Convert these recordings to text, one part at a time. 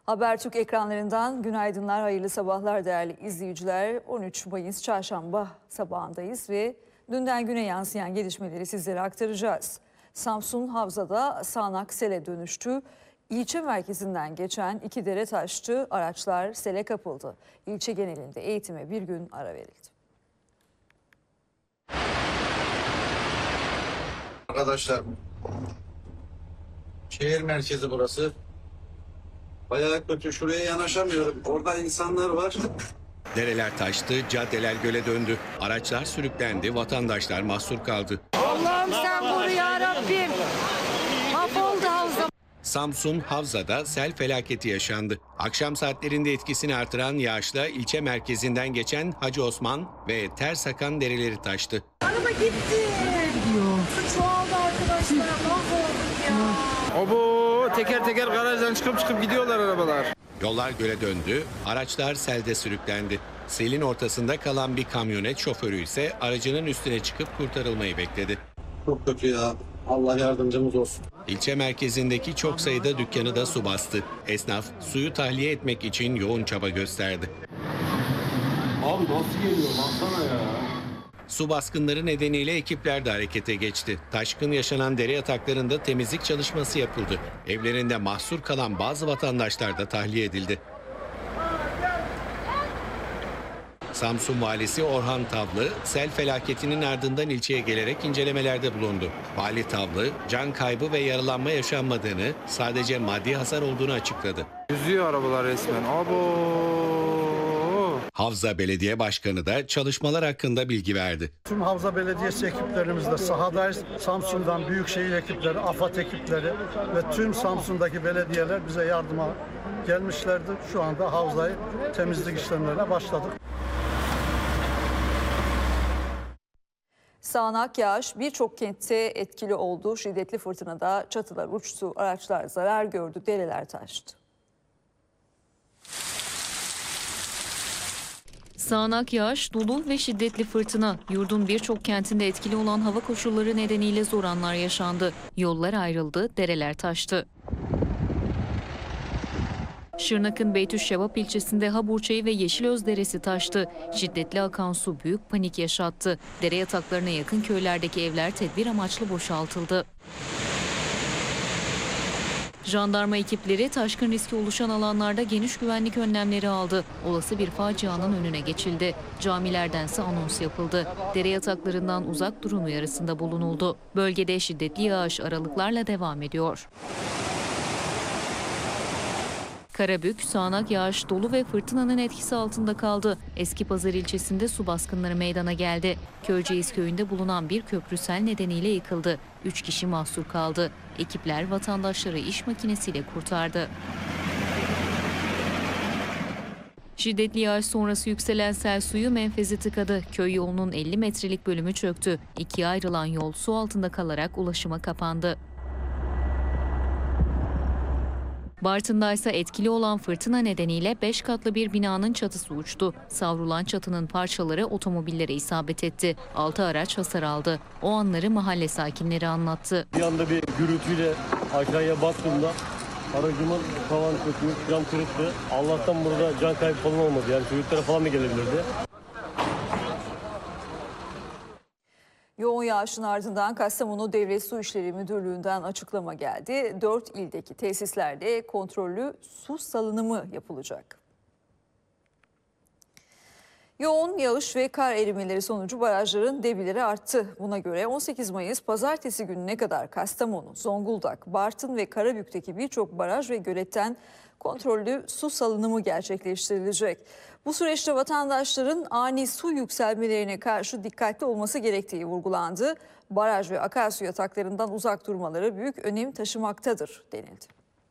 Habertürk ekranlarından günaydınlar, hayırlı sabahlar değerli izleyiciler. 13 Mayıs Çarşamba sabahındayız ve dünden güne yansıyan gelişmeleri sizlere aktaracağız. Samsun Havza'da sağanak sele dönüştü. İlçe merkezinden geçen 2 dere taştı, araçlar sele kapıldı. İlçe genelinde eğitime bir gün ara verildi. Arkadaşlar, şehir merkezi burası. Bayağı kötü, şuraya yanaşamıyorum. Orada insanlar var. Dereler taştı, caddeler göle döndü. Araçlar sürüklendi, vatandaşlar mahsur kaldı. Allah'ım sen koru ya Rabbim. Mahvoldu havza. Samsun Havza'da sel felaketi yaşandı. Akşam saatlerinde etkisini artıran yağışla ilçe merkezinden geçen Hacı Osman ve Tersakan dereleri taştı. Araba gitti. Su çoğaldı arkadaşlar. Mahvolduk ya. Obo, teker teker garajdan çıkıp gidiyorlar arabalar. Yollar göle döndü, araçlar selde sürüklendi. Selin ortasında kalan bir kamyonet şoförü ise aracının üstüne çıkıp kurtarılmayı bekledi. Çok kötü ya. Allah yardımcımız olsun. İlçe merkezindeki çok sayıda dükkanı da su bastı. Esnaf suyu tahliye etmek için yoğun çaba gösterdi. Abi nasıl geliyor baksana ya. Su baskınları nedeniyle ekipler de harekete geçti. Taşkın yaşanan dere yataklarında temizlik çalışması yapıldı. Evlerinde mahsur kalan bazı vatandaşlar da tahliye edildi. Samsun Valisi Orhan Tavlı, sel felaketinin ardından ilçeye gelerek incelemelerde bulundu. Vali Tavlı, can kaybı ve yaralanma yaşanmadığını, sadece maddi hasar olduğunu açıkladı. Yüzüyor arabalar resmen. Abo. Havza Belediye Başkanı da çalışmalar hakkında bilgi verdi. Tüm Havza Belediyesi ekiplerimizle sahadayız. Samsun'dan büyükşehir ekipleri, AFAD ekipleri ve tüm Samsun'daki belediyeler bize yardıma gelmişlerdi. Şu anda havzayı temizlik işlemlerine başladık. Sağanak yağış birçok kentte etkili oldu. Şiddetli fırtınada çatılar uçtu, araçlar zarar gördü, dereler taştı. Sağanak yağış, dolu ve şiddetli fırtına. Yurdun birçok kentinde etkili olan hava koşulları nedeniyle zor anlar yaşandı. Yollar ayrıldı, dereler taştı. Şırnak'ın Beytüşşevap ilçesinde Haburçayı ve Yeşilöz Deresi taştı. Şiddetli akan su büyük panik yaşattı. Dere yataklarına yakın köylerdeki evler tedbir amaçlı boşaltıldı. Jandarma ekipleri taşkın riski oluşan alanlarda geniş güvenlik önlemleri aldı. Olası bir facianın önüne geçildi. Camilerdense anons yapıldı. Dere yataklarından uzak durun uyarısında bulunuldu. Bölgede şiddetli yağış aralıklarla devam ediyor. Karabük, sağanak yağış, dolu ve fırtınanın etkisi altında kaldı. Eskipazarı ilçesinde su baskınları meydana geldi. Köyceğiz köyünde bulunan bir köprü sel nedeniyle yıkıldı. 3 kişi mahsur kaldı. Ekipler vatandaşları iş makinesiyle kurtardı. Şiddetli yağış sonrası yükselen sel suyu menfezi tıkadı. Köy yolunun 50 metrelik bölümü çöktü. İkiye ayrılan yol su altında kalarak ulaşıma kapandı. Bartın'da ise etkili olan fırtına nedeniyle 5 katlı bir binanın çatısı uçtu. Savrulan çatının parçaları otomobillere isabet etti. 6 araç hasar aldı. O anları mahalle sakinleri anlattı. Bir anda bir gürültüyle aşağıya baktığımda aracımın tavan kökmüş, cam kırıktı. Allah'tan burada can kaybı falan olmadı. Yani çocuklara falan da gelebilirdi. Yoğun yağışın ardından Kastamonu Devlet Su İşleri Müdürlüğü'nden açıklama geldi. 4 ildeki tesislerde kontrollü su salınımı yapılacak. Yoğun yağış ve kar erimeleri sonucu barajların debileri arttı. Buna göre 18 Mayıs pazartesi gününe kadar Kastamonu, Zonguldak, Bartın ve Karabük'teki birçok baraj ve göletten kontrollü su salınımı gerçekleştirilecek. Bu süreçte vatandaşların ani su yükselmelerine karşı dikkatli olması gerektiği vurgulandı. Baraj ve akarsu yataklarından uzak durmaları büyük önem taşımaktadır denildi.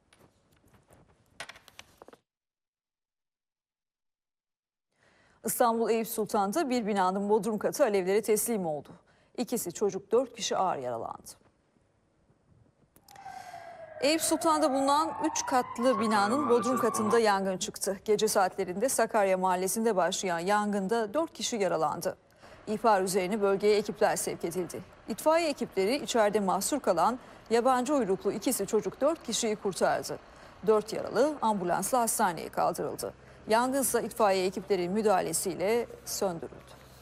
İstanbul Eyüp Sultan'da bir binanın bodrum katı alevlere teslim oldu. İkisi çocuk, 4 kişi ağır yaralandı. Eyüp Sultan'da bulunan 3 katlı binanın bodrum katında yangın çıktı. Gece saatlerinde Sakarya Mahallesi'nde başlayan yangında 4 kişi yaralandı. İhbar üzerine bölgeye ekipler sevk edildi. İtfaiye ekipleri içeride mahsur kalan yabancı uyruklu ikisi çocuk 4 kişiyi kurtardı. 4 yaralı ambulansla hastaneye kaldırıldı. Yangınsa itfaiye ekiplerinin müdahalesiyle söndürüldü.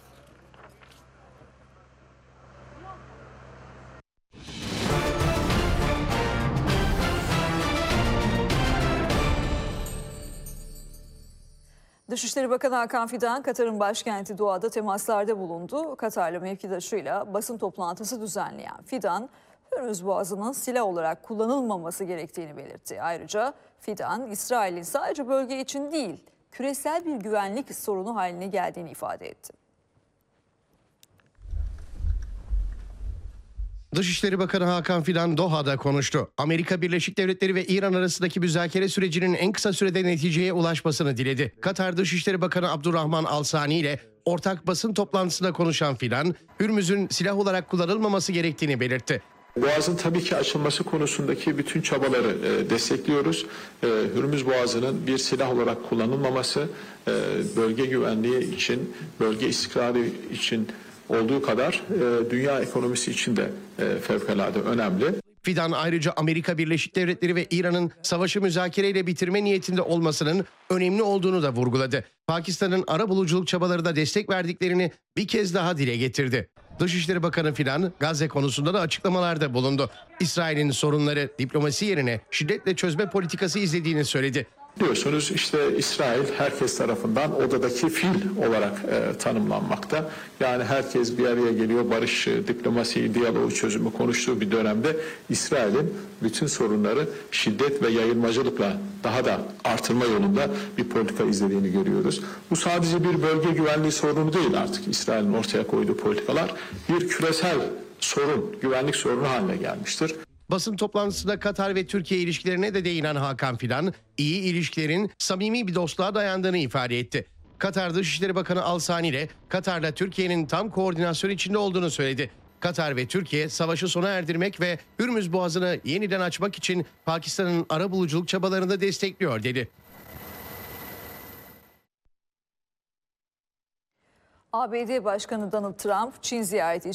Dışişleri Bakanı Hakan Fidan, Katar'ın başkenti Doha'da temaslarda bulundu. Katarlı mevkidaşıyla basın toplantısı düzenleyen Fidan, Hürmüz Boğazı'nın silah olarak kullanılmaması gerektiğini belirtti. Ayrıca Fidan, İsrail'in sadece bölge için değil, küresel bir güvenlik sorunu haline geldiğini ifade etti. Dışişleri Bakanı Hakan Fidan Doha'da konuştu. Amerika Birleşik Devletleri ve İran arasındaki müzakere sürecinin en kısa sürede neticeye ulaşmasını diledi. Katar Dışişleri Bakanı Abdurrahman Al-Sani ile ortak basın toplantısında konuşan Fidan, Hürmüz'ün silah olarak kullanılmaması gerektiğini belirtti. Boğazın tabii ki açılması konusundaki bütün çabaları destekliyoruz. Hürmüz Boğazı'nın bir silah olarak kullanılmaması bölge güvenliği için, bölge istikrarı için olduğu kadar dünya ekonomisi için de fevkalade önemli. Fidan ayrıca Amerika Birleşik Devletleri ve İran'ın savaşı müzakereyle bitirme niyetinde olmasının önemli olduğunu da vurguladı. Pakistan'ın arabuluculuk çabalarına destek verdiklerini bir kez daha dile getirdi. Dışişleri Bakanı Fidan Gazze konusunda da açıklamalarda bulundu. İsrail'in sorunları diplomasi yerine şiddetle çözme politikası izlediğini söyledi. Biliyorsunuz işte İsrail herkes tarafından odadaki fil olarak tanımlanmakta. Yani herkes bir araya geliyor, barış, diplomasi, diyaloğu, çözümü konuştuğu bir dönemde İsrail'in bütün sorunları şiddet ve yayılmacılıkla daha da artırma yolunda bir politika izlediğini görüyoruz. Bu sadece bir bölge güvenliği sorunu değil artık İsrail'in ortaya koyduğu politikalar. Bir küresel sorun, güvenlik sorunu haline gelmiştir. Basın toplantısında Katar ve Türkiye ilişkilerine de değinen Hakan Fidan, iyi ilişkilerin samimi bir dostluğa dayandığını ifade etti. Katar Dışişleri Bakanı Al-Sani ile Katar'la Türkiye'nin tam koordinasyon içinde olduğunu söyledi. Katar ve Türkiye savaşı sona erdirmek ve Hürmüz Boğazı'nı yeniden açmak için Pakistan'ın arabuluculuk çabalarını destekliyor dedi. ABD Başkanı Donald Trump, Çin ziyareti